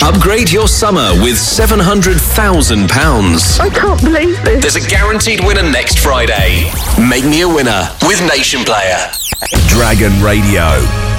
Upgrade your summer with £700,000. I can't believe this. There's a guaranteed winner next Friday. Make me a winner with Nation Player. Dragon Radio.